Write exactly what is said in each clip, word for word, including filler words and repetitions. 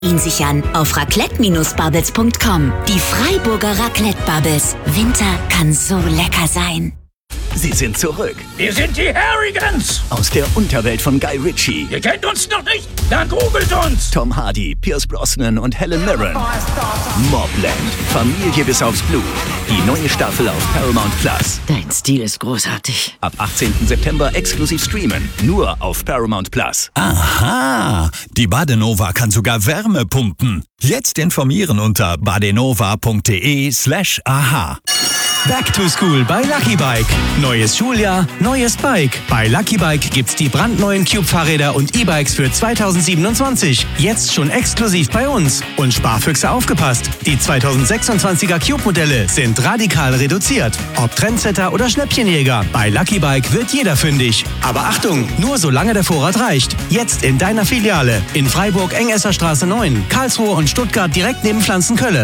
ihn sichern auf raclette Bindestrich bubbles punkt com. Die Freiburger Raclette Bubbles. Winter kann so lecker sein. Sie sind zurück. Wir sind die Harrigans. Aus der Unterwelt von Guy Ritchie. Ihr kennt uns noch nicht? Dann googelt uns. Tom Hardy, Pierce Brosnan und Helen Mirren. Mobland. Familie bis aufs Blut. Die neue Staffel auf Paramount Plus. Dein Stil ist großartig. Ab achtzehnten September exklusiv streamen. Nur auf Paramount Plus. Aha, die Badenova kann sogar Wärme pumpen. Jetzt informieren unter badenova.de slash aha. Back to School bei Lucky Bike. Neues Schuljahr, neues Bike. Bei Lucky Bike gibt's die brandneuen Cube-Fahrräder und E-Bikes für zweitausendsiebenundzwanzig. Jetzt schon exklusiv bei uns. Und Sparfüchse aufgepasst. Die zweitausendsechsundzwanziger Cube-Modelle sind radikal reduziert. Ob Trendsetter oder Schnäppchenjäger, bei Lucky Bike wird jeder fündig. Aber Achtung, nur solange der Vorrat reicht. Jetzt in deiner Filiale. In Freiburg Engesserstraße neun, Karlsruhe und Stuttgart direkt neben Pflanzenkölle.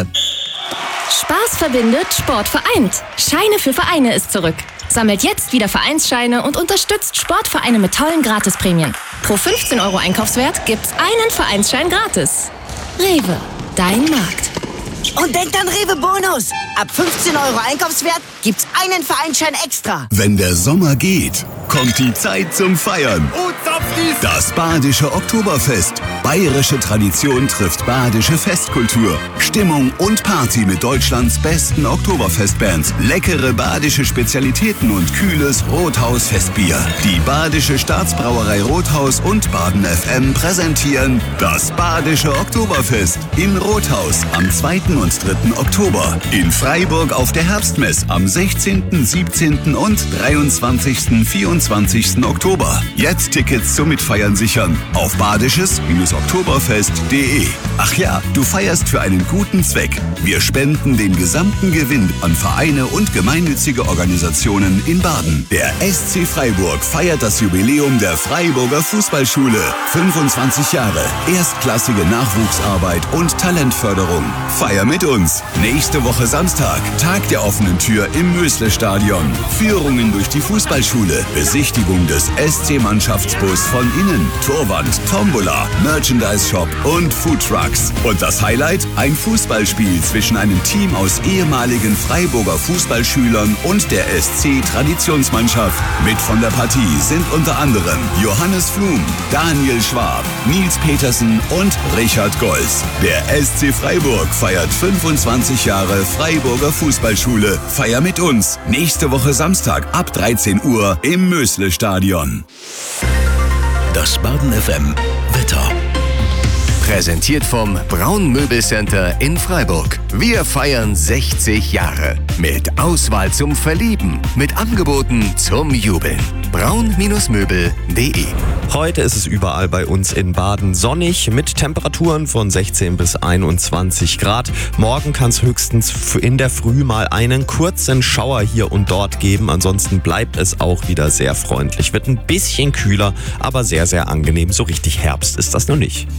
Spaß verbindet, Sport vereint. Scheine für Vereine ist zurück. Sammelt jetzt wieder Vereinsscheine und unterstützt Sportvereine mit tollen Gratisprämien. Pro fünfzehn Euro Einkaufswert gibt's einen Vereinsschein gratis. Rewe, dein Markt. Und denkt an Rewe Bonus. Ab fünfzehn Euro Einkaufswert gibt's einen Vereinsschein extra. Wenn der Sommer geht, kommt die Zeit zum Feiern. Das Badische Oktoberfest. Bayerische Tradition trifft badische Festkultur. Stimmung und Party mit Deutschlands besten Oktoberfestbands. Leckere badische Spezialitäten und kühles Rothaus-Festbier. Die Badische Staatsbrauerei Rothaus und Baden F M präsentieren das Badische Oktoberfest in Rothaus am zweiten und dritten Oktober. In Freiburg auf der Herbstmess am sechzehnten, siebzehnten und dreiundzwanzigsten, vierundzwanzigsten Oktober. Jetzt Tickets zum Mitfeiern sichern auf badisches Oktoberfest punkt de. Ach ja, du feierst für einen guten Zweck. Wir spenden den gesamten Gewinn an Vereine und gemeinnützige Organisationen in Baden. Der S C Freiburg feiert das Jubiläum der Freiburger Fußballschule. fünfundzwanzig Jahre, erstklassige Nachwuchsarbeit und Talentförderung. Feier mit uns. Nächste Woche Samstag, Tag der offenen Tür im Mösle-Stadion. Führungen durch die Fußballschule, Besichtigung des S C-Mannschaftsbus von innen, Torwand, Tombola, Merchandise-Shop und Foodtrucks. Und das Highlight? Ein Fußballspiel zwischen einem Team aus ehemaligen Freiburger Fußballschülern und der S C-Traditionsmannschaft. Mit von der Partie sind unter anderem Johannes Flum, Daniel Schwab, Nils Petersen und Richard Golz. Der S C Freiburg feiert fünfundzwanzig Jahre Freiburger Fußballschule. Feier mit uns. Nächste Woche Samstag ab dreizehn Uhr im Mösle-Stadion. Das Baden F M Wetter. Präsentiert vom Braun Möbelcenter in Freiburg. Wir feiern sechzig Jahre. Mit Auswahl zum Verlieben. Mit Angeboten zum Jubeln. braun Möbel punkt de. Heute ist es überall bei uns in Baden sonnig mit Temperaturen von sechzehn bis einundzwanzig Grad. Morgen kann es höchstens in der Früh mal einen kurzen Schauer hier und dort geben. Ansonsten bleibt es auch wieder sehr freundlich. Wird ein bisschen kühler, aber sehr, sehr angenehm. So richtig Herbst ist das noch nicht.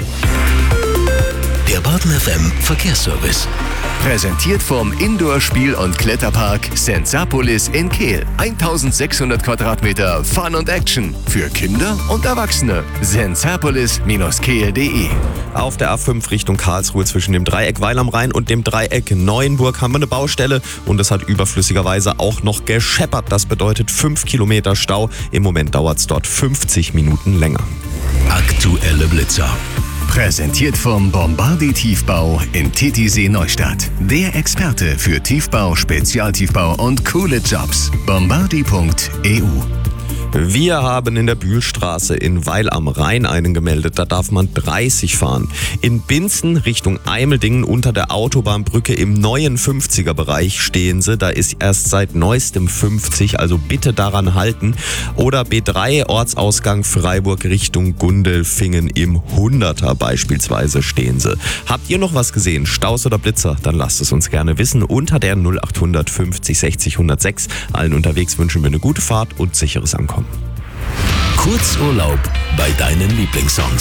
Der Baden F M Verkehrsservice. Präsentiert vom Indoor-Spiel- und Kletterpark Sensapolis in Kehl. eintausendsechshundert Quadratmeter Fun und Action. Für Kinder und Erwachsene. sensapolis Bindestrich kehl punkt de. Auf der A fünf Richtung Karlsruhe zwischen dem Dreieck Weil am Rhein und dem Dreieck Neuenburg haben wir eine Baustelle und es hat überflüssigerweise auch noch gescheppert. Das bedeutet fünf Kilometer Stau. Im Moment dauert es dort fünfzig Minuten länger. Aktuelle Blitzer. Präsentiert vom Bombardi Tiefbau in Titisee Neustadt. Der Experte für Tiefbau, Spezialtiefbau und coole Jobs. bombardi punkt e u. Wir haben in der Bühlstraße in Weil am Rhein einen gemeldet. Da darf man dreißig fahren. In Binzen Richtung Eimeldingen unter der Autobahnbrücke im neuen fünfziger-Bereich stehen sie. Da ist erst seit neuestem fünfzig, also bitte daran halten. Oder B drei Ortsausgang Freiburg Richtung Gundelfingen im hunderter beispielsweise stehen sie. Habt ihr noch was gesehen? Staus oder Blitzer? Dann lasst es uns gerne wissen. Unter der null acht fünfzig sechzig hundertsechs. Allen unterwegs wünschen wir eine gute Fahrt und sicheres Ankommen. Kurzurlaub bei deinen Lieblingssongs.